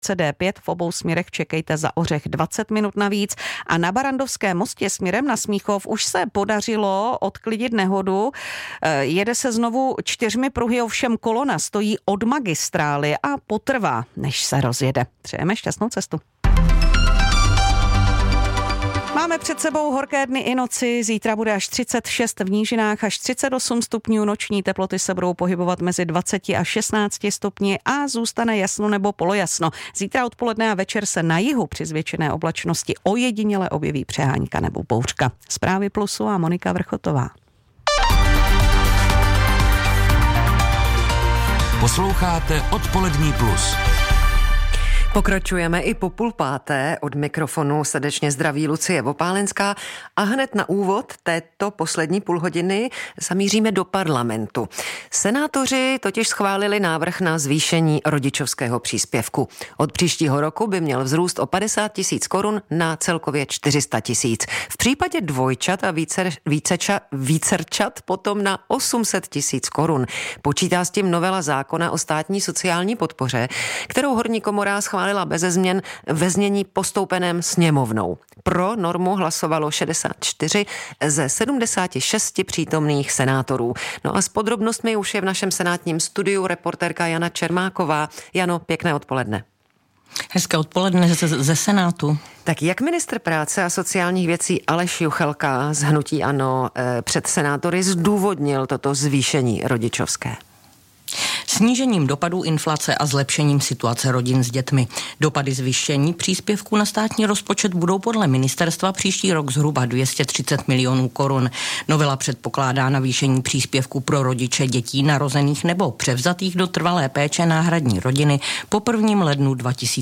D5 v obou směrech čekejte za ořech 20 minut navíc a na Barrandovském mostě směrem na Smíchov už se podařilo odklidit nehodu. Jede se znovu 4 pruhy, ovšem kolona stojí od magistrály a potrvá, než se rozjede. Přejeme šťastnou cestu. Máme před sebou horké dny i noci, zítra bude až 36 v nížinách, až 38 stupňů, noční teploty se budou pohybovat mezi 20 a 16 stupni a zůstane jasno nebo polojasno. Zítra odpoledne a večer se na jihu při zvětšené oblačnosti ojediněle objeví přehánka nebo bouřka. Zprávy Plusu a Monika Vrchotová. Posloucháte Odpolední plus. Pokračujeme i po 4:30. Od mikrofonu srdečně zdraví Lucie Vopálenská a hned na úvod této poslední půlhodiny zamíříme do parlamentu. Senátoři totiž schválili návrh na zvýšení rodičovského příspěvku. Od příštího roku by měl vzrůst o 50 000 korun na celkově 400 000. V případě dvojčat a vícerčat potom na 800 000 korun. Počítá s tím novela zákona o státní sociální podpoře, kterou horní komora schválila beze změn ve znění postoupeném sněmovnou. Pro normu hlasovalo 64 ze 76 přítomných senátorů. No a s podrobnostmi už je v našem senátním studiu reportérka Jana Čermáková. Jano, pěkné odpoledne. Hezké odpoledne ze Senátu. Tak jak ministr práce a sociálních věcí Aleš Juchelka z hnutí ANO před senátory zdůvodnil toto zvýšení rodičovské? Snížením dopadů inflace a zlepšením situace rodin s dětmi. Dopady zvýšení příspěvku na státní rozpočet budou podle ministerstva příští rok zhruba 230 milionů korun. Novela předpokládá navýšení příspěvku pro rodiče dětí narozených nebo převzatých do trvalé péče náhradní rodiny po 1. lednu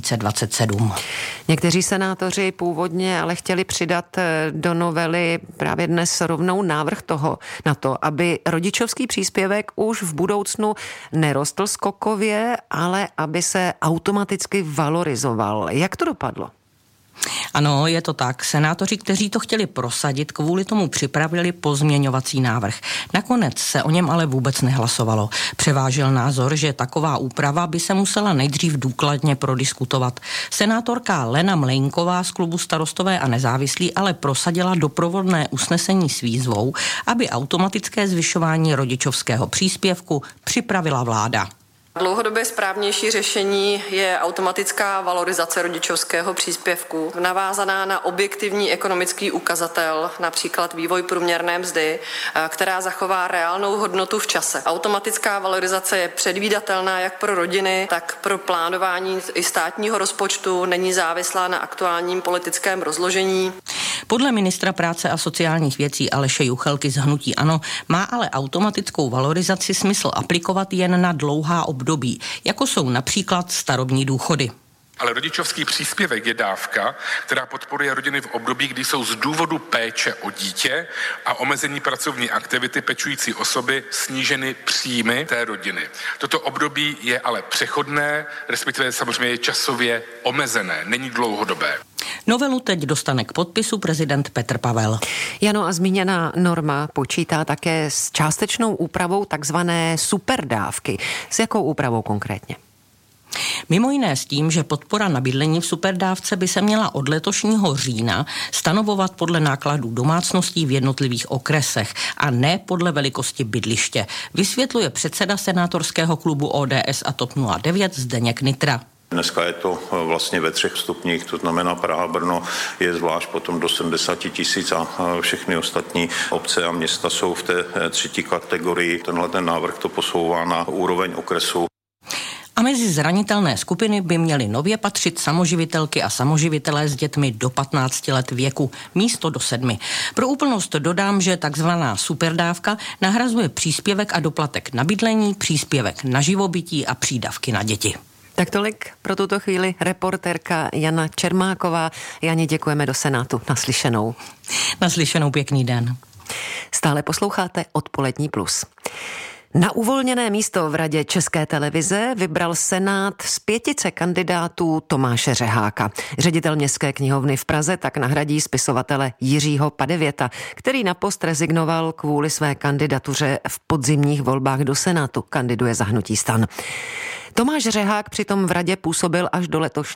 2027. Někteří senátoři původně ale chtěli přidat do novely právě dnes rovnou návrh na to, aby rodičovský příspěvek už v budoucnu nerostl skokově, ale aby se automaticky valorizoval. Jak to dopadlo? Ano, je to tak. Senátoři, kteří to chtěli prosadit, kvůli tomu připravili pozměňovací návrh. Nakonec se o něm ale vůbec nehlasovalo. Převážil názor, že taková úprava by se musela nejdřív důkladně prodiskutovat. Senátorka Lena Mlejnková z klubu Starostové a nezávislí ale prosadila doprovodné usnesení s výzvou, aby automatické zvyšování rodičovského příspěvku připravila vláda. Dlouhodobě správnější řešení je automatická valorizace rodičovského příspěvku, navázaná na objektivní ekonomický ukazatel, například vývoj průměrné mzdy, která zachová reálnou hodnotu v čase. Automatická valorizace je předvídatelná jak pro rodiny, tak pro plánování i státního rozpočtu, není závislá na aktuálním politickém rozložení. Podle ministra práce a sociálních věcí Aleše Juchelky z hnutí ANO má ale automatickou valorizaci smysl aplikovat jen na dlouhá období, jako jsou například starobní důchody. Ale rodičovský příspěvek je dávka, která podporuje rodiny v období, kdy jsou z důvodu péče o dítě a omezení pracovní aktivity pečující osoby sníženy příjmy té rodiny. Toto období je ale přechodné, respektive samozřejmě je časově omezené, není dlouhodobé. Novelu teď dostane k podpisu prezident Petr Pavel. Jano, a zmíněná norma počítá také s částečnou úpravou takzvané superdávky. S jakou úpravou konkrétně? Mimo jiné s tím, že podpora na bydlení v superdávce by se měla od letošního října stanovovat podle nákladů domácností v jednotlivých okresech a ne podle velikosti bydliště, vysvětluje předseda senátorského klubu ODS a TOP 09 Zdeněk Nytra. Dneska je to vlastně ve 3 stupních, to znamená Praha, Brno je zvlášť potom do 70 000 a všechny ostatní obce a města jsou v té 3. kategorii. Ten návrh to posouvá na úroveň okresu. A mezi zranitelné skupiny by měly nově patřit samoživitelky a samoživitelé s dětmi do 15 let věku, místo do 7. Pro úplnost dodám, že takzvaná superdávka nahrazuje příspěvek a doplatek na bydlení, příspěvek na živobytí a přídavky na děti. Tak tolik pro tuto chvíli reportérka Jana Čermáková. Janě, děkujeme do Senátu. Naslyšenou. Naslyšenou, pěkný den. Stále posloucháte Odpolední plus. Na uvolněné místo v Radě České televize vybral Senát z 5 kandidátů Tomáše Řeháka. Ředitel Městské knihovny v Praze tak nahradí spisovatele Jiřího Padevěta, který na post rezignoval kvůli své kandidatuře v podzimních volbách do Senátu. Kandiduje za hnutí STAN. Tomáš Řehák přitom v radě působil až do letošní